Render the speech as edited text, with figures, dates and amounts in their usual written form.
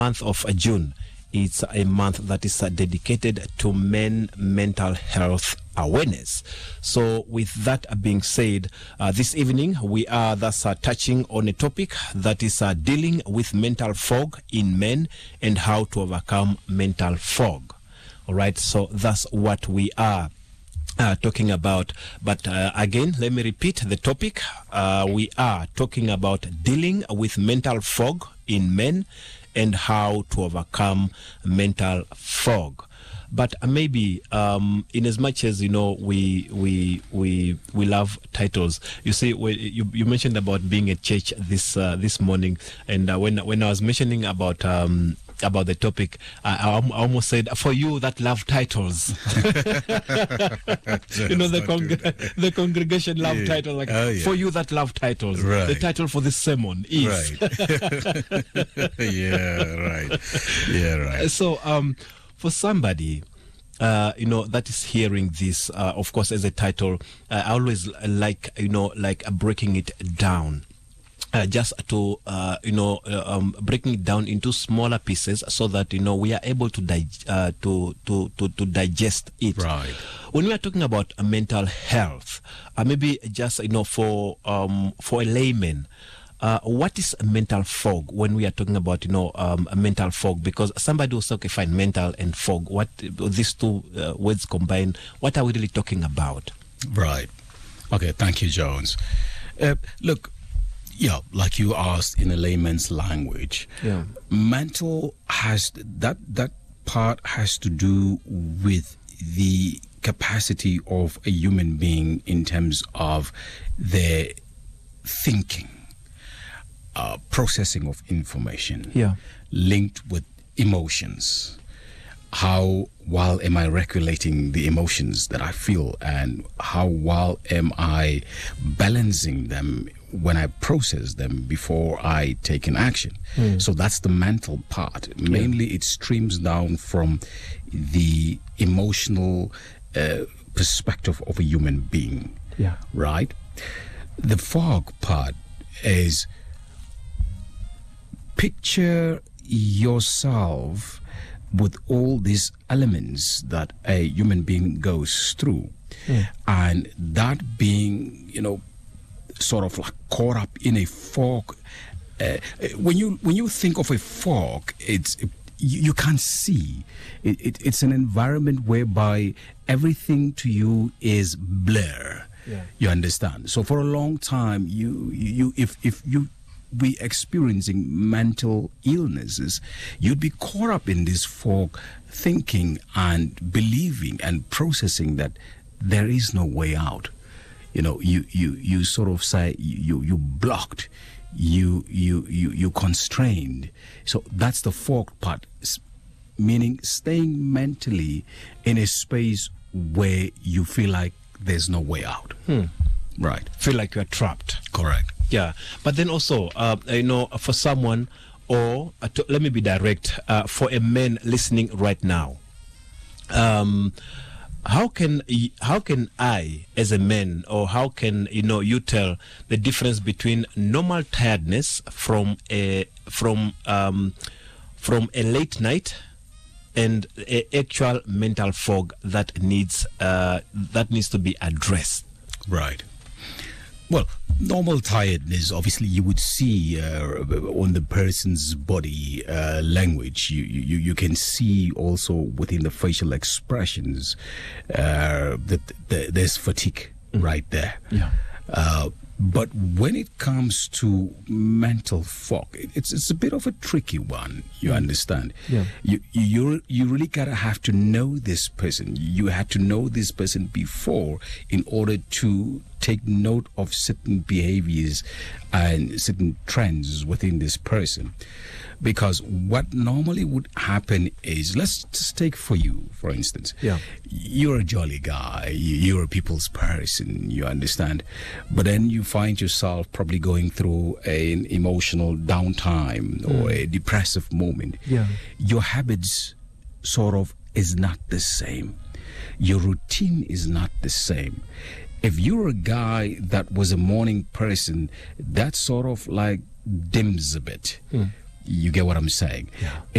month of June, it's a month that is dedicated to mental health awareness. So with that being said, this evening we are thus touching on a topic that is dealing with mental fog in men and how to overcome mental fog. All right, so that's what we are talking about. But again, let me repeat the topic. We are talking about dealing with mental fog in men and how to overcome mental fog. But maybe in as much as, you know, we love titles. You see, you mentioned about being at church this morning, and when I was mentioning about the topic, I almost said, for you that love titles. You know, the congregation love title, like, for you that love titles. Right. The title for this sermon is. Right. Yeah, right. So, for somebody, you know, that is hearing this, of course, as a title, I always like breaking it down. Just to breaking it down into smaller pieces so that, you know, we are able to digest it. Right. When we are talking about mental health, maybe just, you know, for a layman, what is mental fog when we are talking about, you know, mental fog? Because somebody will say, okay, fine, mental and fog. What these two words combined? What are we really talking about? Right. Okay. Thank you, Jones. Look. Yeah, like you asked in a layman's language, mental has that part has to do with the capacity of a human being in terms of their thinking, processing of information, linked with emotions. How well am I regulating the emotions that I feel, and how well am I balancing them when I process them before I take an action? So that's the mental part. Mainly it streams down from the emotional perspective of a human being. Right? The fog part is, picture yourself with all these elements that a human being goes through, and that being, you know, sort of like caught up in a fog. When you think of a fog, you can't see. It's an environment whereby everything to you is blur. You understand? So for a long time, if you be experiencing mental illnesses, you'd be caught up in this fog, thinking and believing and processing that there is no way out. You know, you sort of say you blocked, you constrained. So that's the fog part, meaning staying mentally in a space where you feel like there's no way out. Right. Feel like you're trapped. Correct. Yeah, but then also, you know, for someone, or let me be direct, for a man listening right now, how can I, as a man, or how can, you know, you tell the difference between normal tiredness from a late night and a actual mental fog that needs to be addressed? Right. Well, normal tiredness, obviously, you would see on the person's body language. You can see also within the facial expressions that there's fatigue right there. But when it comes to mental fog, it's a bit of a tricky one. You understand? You really gotta have to know this person. You had to know this person before in order to take note of certain behaviors and certain trends within this person. Because what normally would happen is, let's just take for you, for instance. You're a jolly guy, you're a people's person, you understand. But then you find yourself probably going through an emotional downtime or a depressive moment. Your habits sort of is not the same. Your routine is not the same. If you're a guy that was a morning person, that sort of like dims a bit. You get what I'm saying?